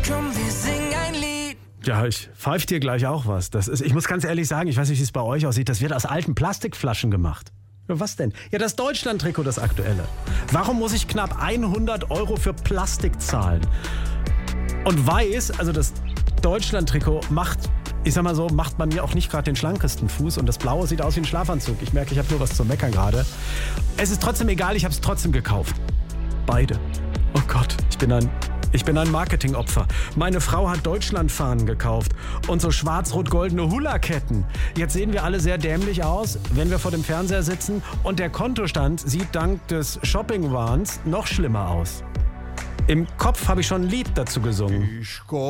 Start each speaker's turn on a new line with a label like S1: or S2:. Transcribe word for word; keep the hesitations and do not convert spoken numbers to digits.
S1: Komm, wir singen ein Lied.
S2: Ja, ich pfeife dir gleich auch was. Das ist, ich muss ganz ehrlich sagen, ich weiß nicht, wie es bei euch aussieht, das wird aus alten Plastikflaschen gemacht. Ja, was denn? Ja, das Deutschland-Trikot, das aktuelle. Warum muss ich knapp hundert Euro für Plastik zahlen? Und weiß, also das Deutschland-Trikot macht, ich sag mal so, macht bei mir auch nicht gerade den schlankesten Fuß und das Blaue sieht aus wie ein Schlafanzug. Ich merke, ich habe nur was zu meckern gerade. Es ist trotzdem egal, ich habe es trotzdem gekauft. Beide. Oh Gott, ich bin ein, ich bin ein Marketingopfer. Meine Frau hat Deutschlandfahnen gekauft und so schwarz-rot-goldene Hula-Ketten. Jetzt sehen wir alle sehr dämlich aus, wenn wir vor dem Fernseher sitzen und der Kontostand sieht dank des Shopping-Wahns noch schlimmer aus. Im Kopf habe ich schon ein Lied dazu gesungen.
S3: Ich komm